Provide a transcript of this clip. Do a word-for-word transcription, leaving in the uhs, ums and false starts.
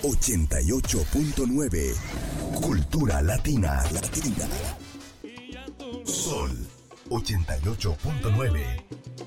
ochenta y ocho punto nueve. Cultura Latina. Latina. Sol ochenta y ocho punto nueve.